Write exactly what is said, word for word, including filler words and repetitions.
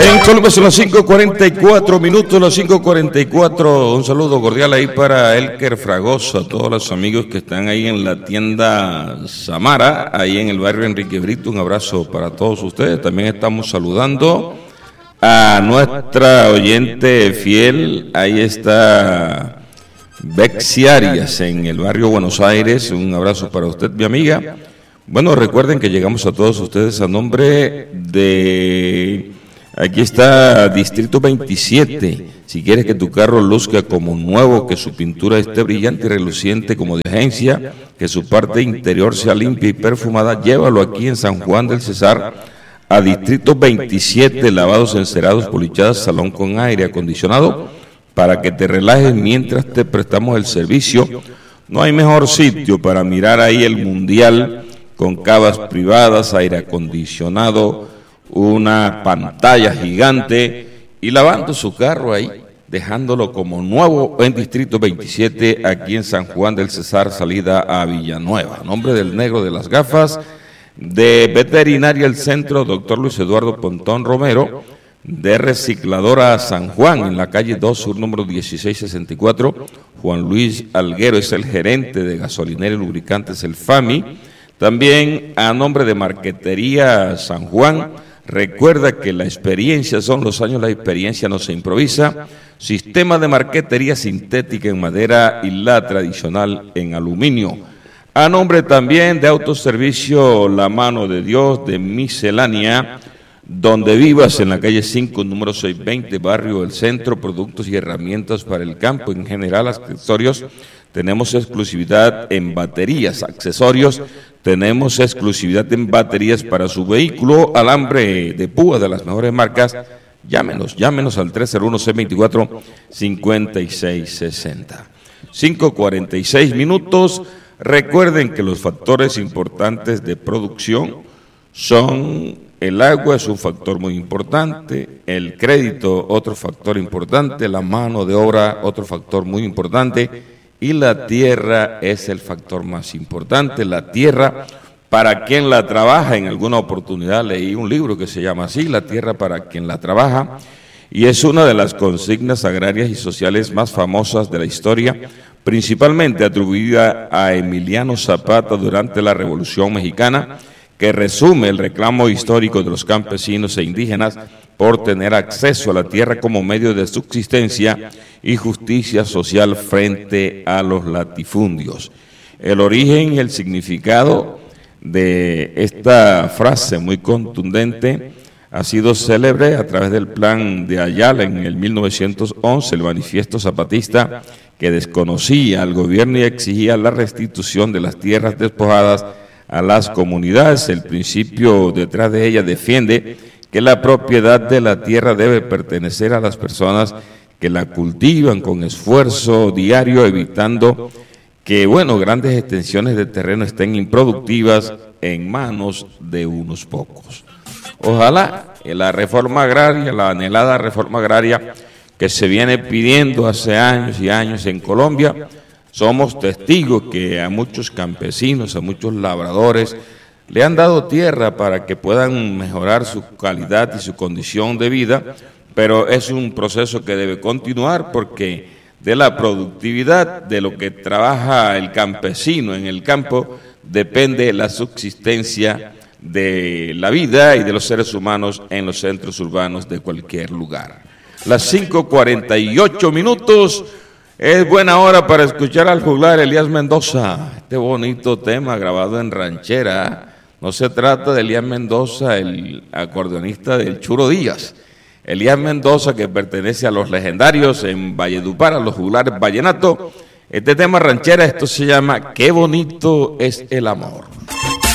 En Colombia son las cinco cuarenta y cuatro minutos, las cinco cuarenta y cuatro. Un saludo cordial ahí para Elker Fragoso, a todos los amigos que están ahí en la tienda Samara, ahí en el barrio Enrique Brito. Un abrazo para todos ustedes. También estamos saludando a nuestra oyente fiel. Ahí está Bexi Arias en el barrio Buenos Aires. Un abrazo para usted, mi amiga. Bueno, recuerden que llegamos a todos ustedes a nombre de... Aquí está Distrito veintisiete. Si quieres que tu carro luzca como nuevo, que su pintura esté brillante y reluciente como de agencia, que su parte interior sea limpia y perfumada, llévalo aquí en San Juan del Cesar a Distrito veintisiete, lavados, encerados, polichadas, salón con aire acondicionado, para que te relajes mientras te prestamos el servicio. No hay mejor sitio para mirar ahí el Mundial con cavas privadas, aire acondicionado, una pantalla gigante y lavando su carro ahí, dejándolo como nuevo en Distrito veintisiete, aquí en San Juan del Cesar, salida a Villanueva. A nombre del negro de las gafas, de Veterinaria El Centro, doctor Luis Eduardo Pontón Romero, de Recicladora San Juan, en la calle dos Sur, número dieciséis sesenta y cuatro, Juan Luis Alguero es el gerente de Gasolinera y Lubricantes El FAMI. También a nombre de Marquetería San Juan. Recuerda que la experiencia son los años, la experiencia no se improvisa. Sistema de marquetería sintética en madera y la tradicional en aluminio. A nombre también de Autoservicio La Mano de Dios, de Miscelánea, donde vivas, en la calle cinco, número seiscientos veinte, barrio El Centro, productos y herramientas para el campo, en general accesorios. Tenemos exclusividad en baterías, accesorios, tenemos exclusividad en baterías para su vehículo, alambre de púa de las mejores marcas. Llámenos, llámenos al tres cero uno, seis veinticuatro, cincuenta y seis sesenta. cinco cuarenta y seis minutos. Recuerden que los factores importantes de producción son: el agua es un factor muy importante, el crédito otro factor importante, la mano de obra otro factor muy importante, y la tierra es el factor más importante. La tierra, para quien la trabaja, en alguna oportunidad leí un libro que se llama así, La tierra para quien la trabaja, y es una de las consignas agrarias y sociales más famosas de la historia, principalmente atribuida a Emiliano Zapata durante la Revolución Mexicana, que resume el reclamo histórico de los campesinos e indígenas por tener acceso a la tierra como medio de subsistencia y justicia social frente a los latifundios. El origen y el significado de esta frase muy contundente ha sido célebre a través del plan de Ayala en el mil novecientos once, el manifiesto zapatista, que desconocía al gobierno y exigía la restitución de las tierras despojadas a las comunidades. El principio detrás de ella defiende que la propiedad de la tierra debe pertenecer a las personas que la cultivan con esfuerzo diario, evitando que, bueno, grandes extensiones de terreno estén improductivas en manos de unos pocos. Ojalá que la reforma agraria, la anhelada reforma agraria que se viene pidiendo hace años y años en Colombia, somos testigos que a muchos campesinos, a muchos labradores, le han dado tierra para que puedan mejorar su calidad y su condición de vida, pero es un proceso que debe continuar, porque de la productividad, de lo que trabaja el campesino en el campo, depende la subsistencia de la vida y de los seres humanos en los centros urbanos de cualquier lugar. Las cinco cuarenta y ocho minutos. Es buena hora para escuchar al juglar Elías Mendoza, este bonito tema grabado en ranchera. No se trata de Elías Mendoza, el acordeonista del Churo Díaz. Elías Mendoza, que pertenece a los legendarios en Valledupar, a los juglares vallenato. Este tema ranchera, esto se llama Qué bonito es el amor.